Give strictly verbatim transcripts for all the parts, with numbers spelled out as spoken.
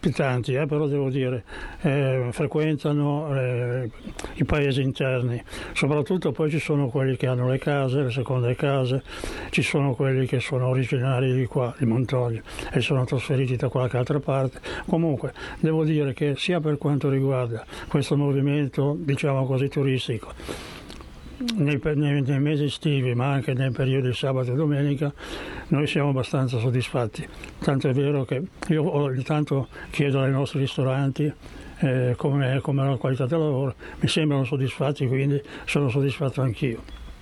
tanti, eh, però devo dire, eh, frequentano eh, i paesi interni, soprattutto poi ci sono quelli che hanno le case, le seconde case, ci sono quelli che sono originari di qua, di Montoglio, e sono trasferiti da qualche altra parte. Comunque, devo dire che sia per quanto riguarda questo movimento, diciamo così, turistico, Nei, nei, nei mesi estivi, ma anche nei periodi sabato e domenica, noi siamo abbastanza soddisfatti. Tanto è vero che io ogni tanto chiedo ai nostri ristoranti eh, come è la qualità del lavoro, mi sembrano soddisfatti, quindi sono soddisfatto anch'io.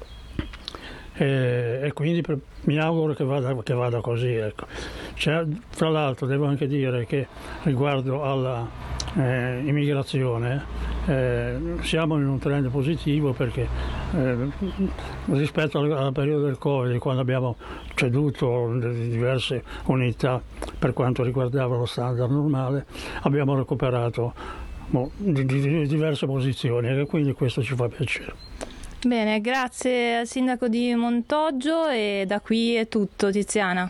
E, e quindi per, mi auguro che vada, che vada così. Ecco. Cioè, tra l'altro devo anche dire che riguardo alla eh, immigrazione, Eh, siamo in un trend positivo perché eh, rispetto al, al periodo del Covid, quando abbiamo ceduto diverse unità per quanto riguardava lo standard normale, abbiamo recuperato boh, di, di, diverse posizioni e quindi questo ci fa piacere. Bene, grazie al sindaco di Montoggio e da qui è tutto. Tiziana.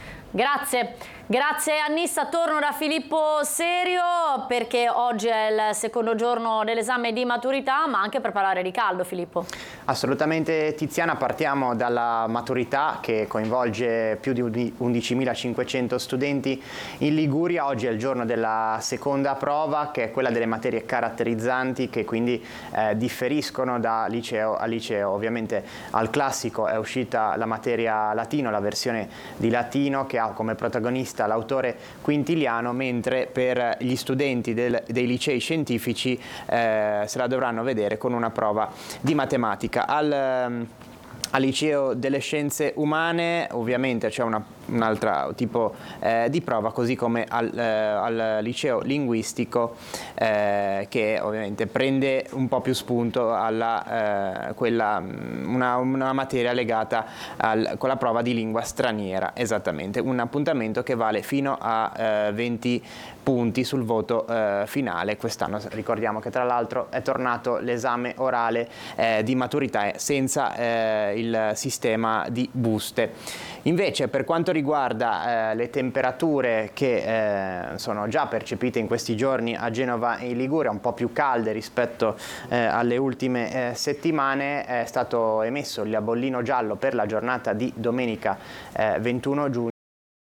Grazie. Grazie Annissa, torno da Filippo Serio perché oggi è il secondo giorno dell'esame di maturità, ma anche per parlare di caldo, Filippo. Assolutamente Tiziana, partiamo dalla maturità che coinvolge più di undicimilacinquecento studenti in Liguria. Oggi è il giorno della seconda prova, che è quella delle materie caratterizzanti, che quindi eh, differiscono da liceo a liceo. Ovviamente al classico è uscita la materia latino, la versione di latino che ha come protagonista l'autore Quintiliano, mentre per gli studenti del, dei licei scientifici eh, se la dovranno vedere con una prova di matematica. Al, al liceo delle scienze umane ovviamente c'è una un altro tipo eh, di prova, così come al, eh, al liceo linguistico eh, che ovviamente prende un po' più spunto alla eh, quella una, una materia legata al, con la prova di lingua straniera, esattamente, un appuntamento che vale fino a eh, venti punti sul voto eh, finale. Quest'anno ricordiamo che tra l'altro è tornato l'esame orale eh, di maturità senza eh, il sistema di buste. Invece per quanto riguarda eh, le temperature che eh, sono già percepite in questi giorni a Genova e in Liguria, un po' più calde rispetto eh, alle ultime eh, settimane, è stato emesso il bollino giallo per la giornata di domenica eh, ventuno giugno.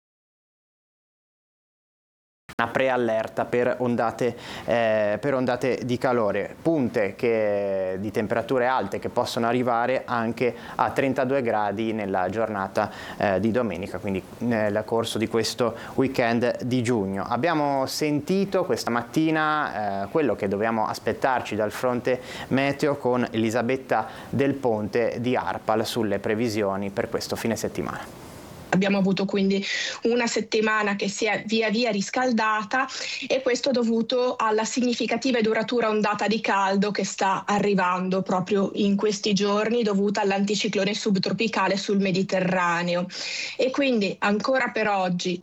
Una preallerta per ondate, eh, per ondate di calore, punte che, di temperature alte che possono arrivare anche a trentadue gradi nella giornata eh, di domenica, quindi nel corso di questo weekend di giugno. Abbiamo sentito questa mattina eh, quello che dobbiamo aspettarci dal fronte meteo con Elisabetta Del Ponte di ARPAL sulle previsioni per questo fine settimana. Abbiamo avuto quindi una settimana che si è via via riscaldata, e questo dovuto alla significativa e duratura ondata di caldo che sta arrivando proprio in questi giorni, dovuta all'anticiclone subtropicale sul Mediterraneo. E quindi ancora per oggi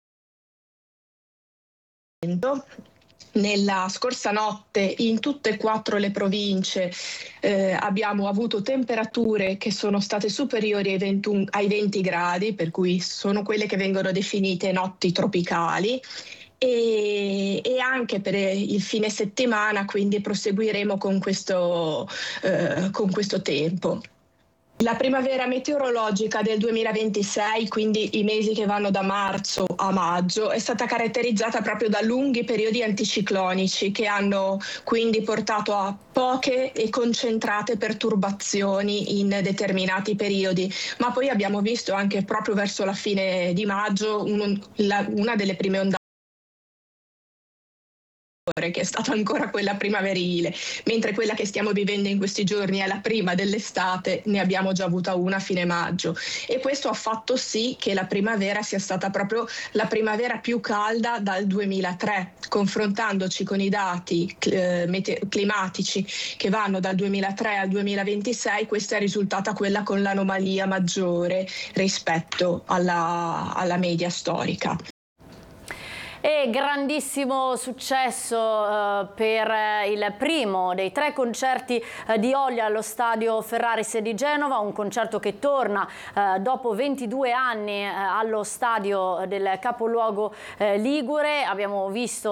nella scorsa notte in tutte e quattro le province eh, abbiamo avuto temperature che sono state superiori ai, ventuno, ai venti gradi, per cui sono quelle che vengono definite notti tropicali. E, e anche per il fine settimana quindi proseguiremo con questo, eh, con questo tempo. La primavera meteorologica del duemilaventisei, quindi i mesi che vanno da marzo a maggio, è stata caratterizzata proprio da lunghi periodi anticiclonici che hanno quindi portato a poche e concentrate perturbazioni in determinati periodi, ma poi abbiamo visto anche proprio verso la fine di maggio un, la, una delle prime ondate che è stata ancora quella primaverile, mentre quella che stiamo vivendo in questi giorni è la prima dell'estate, ne abbiamo già avuta una a fine maggio, e questo ha fatto sì che la primavera sia stata proprio la primavera più calda dal duemilatré, confrontandoci con i dati eh, mete- climatici che vanno dal duemilatré al duemilaventisei. Questa è risultata quella con l'anomalia maggiore rispetto alla, alla media storica. E grandissimo successo eh, per il primo dei tre concerti eh, di Ollia allo stadio Ferraris di Genova, un concerto che torna eh, dopo ventidue anni eh, allo stadio del capoluogo eh, ligure. Abbiamo visto